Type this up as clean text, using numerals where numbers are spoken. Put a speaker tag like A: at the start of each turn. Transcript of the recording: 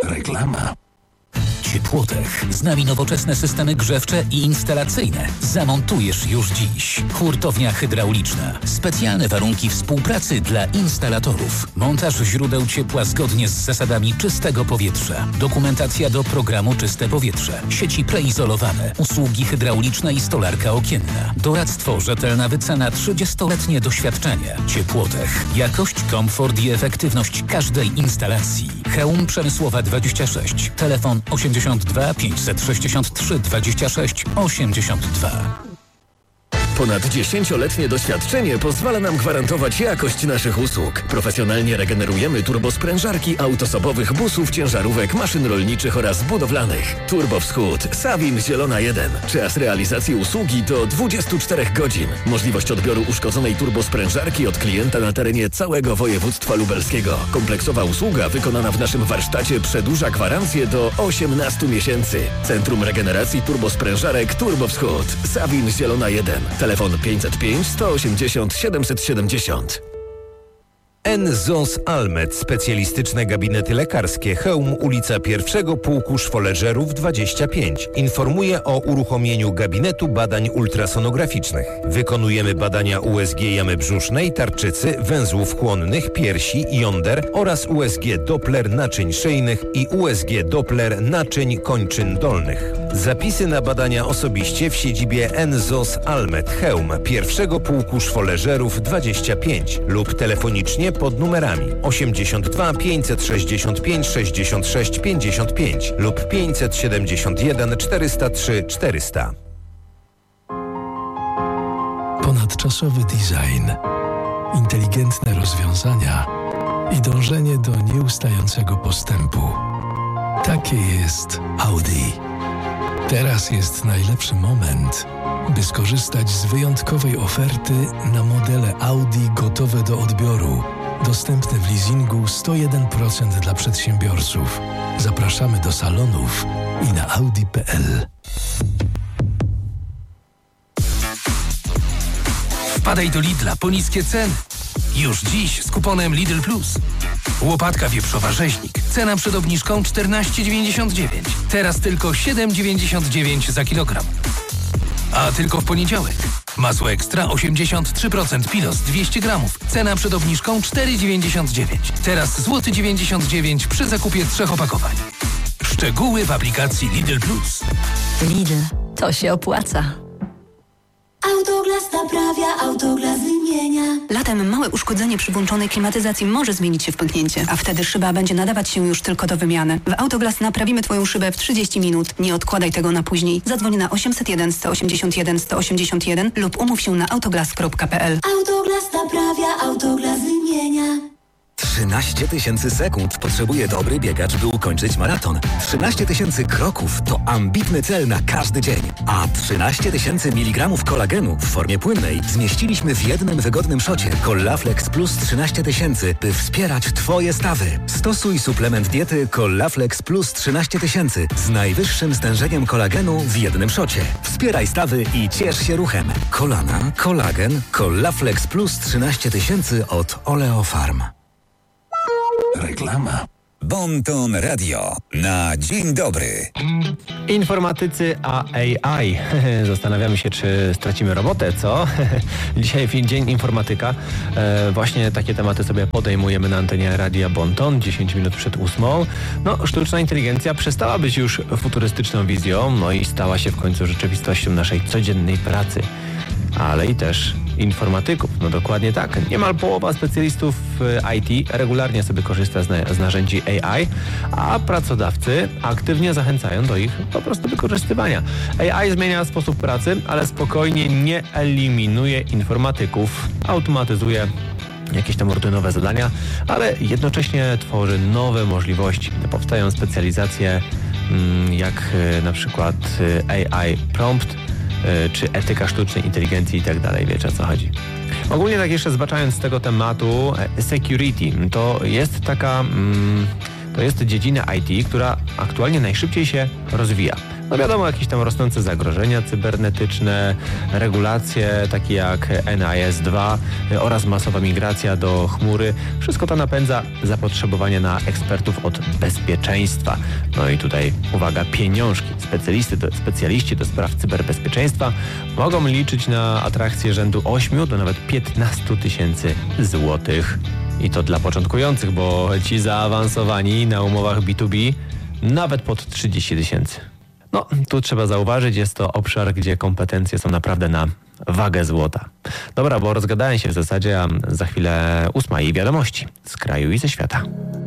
A: Reklama. Ciepłotech. Z nami nowoczesne systemy grzewcze i instalacyjne. Zamontujesz już dziś. Hurtownia hydrauliczna. Specjalne warunki współpracy dla instalatorów. Montaż źródeł ciepła zgodnie z zasadami czystego powietrza. Dokumentacja do programu Czyste Powietrze. Sieci preizolowane. Usługi hydrauliczne i stolarka okienna. Doradztwo, rzetelna wycena, 30-letnie doświadczenie. Ciepłotech. Jakość, komfort i efektywność każdej instalacji. Chełm Przemysłowa 26. Telefon 82 563 26 82.
B: Ponad 10-letnie doświadczenie pozwala nam gwarantować jakość naszych usług. Profesjonalnie regenerujemy turbosprężarki autosobowych busów, ciężarówek, maszyn rolniczych oraz budowlanych. Turbo Wschód, Sawin Zielona 1. Czas realizacji usługi to 24 godzin. Możliwość odbioru uszkodzonej turbosprężarki od klienta na terenie całego województwa lubelskiego. Kompleksowa usługa wykonana w naszym warsztacie przedłuża gwarancję do 18 miesięcy. Centrum Regeneracji Turbosprężarek Turbo Wschód, Sawin Zielona 1. Telefon 505 180 770.
C: NZOS Almed. Specjalistyczne gabinety lekarskie. Chełm, ulica 1 Pułku Szwoleżerów 25. Informuje o uruchomieniu gabinetu badań ultrasonograficznych. Wykonujemy badania USG jamy brzusznej, tarczycy, węzłów chłonnych, piersi, jąder oraz USG Doppler naczyń szyjnych i USG Doppler naczyń kończyn dolnych. Zapisy na badania osobiście w siedzibie NZOS Almed. Chełm, 1 Pułku Szwoleżerów 25 lub telefonicznie pod numerami 82 565 66 55 lub 571 403 400.
D: Ponadczasowy design, inteligentne rozwiązania i dążenie do nieustającego postępu. Takie jest Audi. Teraz jest najlepszy moment, by skorzystać z wyjątkowej oferty na modele Audi gotowe do odbioru. Dostępne w leasingu 101% dla przedsiębiorców. Zapraszamy do salonów i na audi.pl.
E: Wpadaj do Lidla po niskie ceny. Już dziś z kuponem Lidl Plus. Łopatka wieprzowa rzeźnik. Cena przed obniżką 14,99. Teraz tylko 7,99 za kilogram. A tylko w poniedziałek. Masło ekstra 83% Pilos 200 gramów. Cena przed obniżką 4,99. Teraz złoty 99 przy zakupie 3 opakowań. Szczegóły w aplikacji Lidl Plus.
F: Lidl, to się opłaca.
G: Autoglas naprawia, Autoglas wymienia.
F: Latem małe uszkodzenie przy włączonej klimatyzacji może zmienić się w pęknięcie, a wtedy szyba będzie nadawać się już tylko do wymiany. W Autoglas naprawimy Twoją szybę w 30 minut. Nie odkładaj tego na później. Zadzwoń na 801 181 181 lub umów się na autoglas.pl.
G: Autoglas naprawia, Autoglas wymienia.
H: 13 000 sekund potrzebuje dobry biegacz, by ukończyć maraton. 13 000 kroków to ambitny cel na każdy dzień. A 13 000 mg kolagenu w formie płynnej zmieściliśmy w jednym wygodnym szocie. Collaflex Plus 13 000, by wspierać Twoje stawy. Stosuj suplement diety Collaflex Plus 13 000 z najwyższym stężeniem kolagenu w jednym szocie. Wspieraj stawy i ciesz się ruchem. Kolana, kolagen, Collaflex Plus 13 000 od Oleofarm.
A: Reklama.
I: Bon-Ton Radio na dzień dobry.
J: Informatycy a AI. Zastanawiamy się, czy stracimy robotę, co? Dzisiaj dzień informatyka. Właśnie takie tematy sobie podejmujemy na antenie Radia Bon-Ton, 10 minut przed 8. No, sztuczna inteligencja przestała być już futurystyczną wizją, no i stała się w końcu rzeczywistością naszej codziennej pracy. Ale i też informatyków. No dokładnie tak. Niemal połowa specjalistów IT regularnie sobie korzysta z narzędzi AI, a pracodawcy aktywnie zachęcają do ich po prostu wykorzystywania. AI zmienia sposób pracy, ale spokojnie nie eliminuje informatyków. Automatyzuje jakieś tam rutynowe zadania, ale jednocześnie tworzy nowe możliwości. Powstają specjalizacje jak na przykład AI Prompt, czy etyka sztucznej inteligencji i tak dalej, wiecie o co chodzi. Ogólnie tak jeszcze zbaczając z tego tematu, security to jest taka, to jest dziedzina IT, która aktualnie najszybciej się rozwija. No wiadomo, jakieś tam rosnące zagrożenia cybernetyczne, regulacje takie jak NIS2 oraz masowa migracja do chmury. Wszystko to napędza zapotrzebowanie na ekspertów od bezpieczeństwa. No i tutaj uwaga, pieniążki. Specjaliści do spraw cyberbezpieczeństwa mogą liczyć na atrakcje rzędu 8 do nawet 15 tysięcy złotych. I to dla początkujących, bo ci zaawansowani na umowach B2B nawet pod 30 tysięcy. No, tu trzeba zauważyć, jest to obszar, gdzie kompetencje są naprawdę na wagę złota. Dobra, bo rozgadałem się w zasadzie, a za chwilę 8 i wiadomości z kraju i ze świata.